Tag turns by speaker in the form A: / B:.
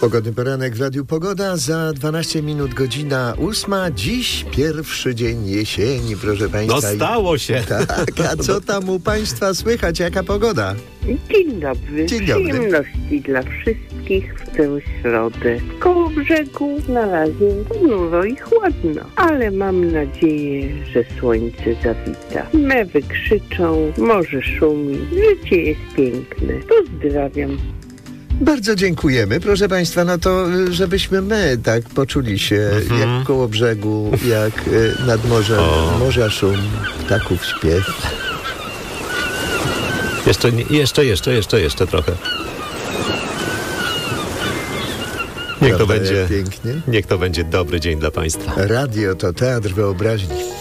A: Pogodny poranek w Radiu Pogoda. Za 12 minut godzina 8. Dziś pierwszy dzień jesieni, proszę Państwa.
B: No stało się.
A: Tak, a co tam u Państwa słychać? Jaka pogoda?
C: Dzień dobry.
A: Dzień dobry.
C: Przyjemności dla wszystkich w tę środę. Koło brzegu na razie ponuro i chłodno, ale mam nadzieję, że słońce zawita. Mewy krzyczą, morze szumi, życie jest piękne. Pozdrawiam.
A: Bardzo dziękujemy. Proszę Państwa, no to żebyśmy my tak poczuli się jak koło brzegu, jak nad morzem. Morza szum, ptaków śpiew.
B: Jeszcze trochę.
A: Pięknie.
B: Niech to będzie dobry dzień dla Państwa.
A: Radio to teatr wyobraźni.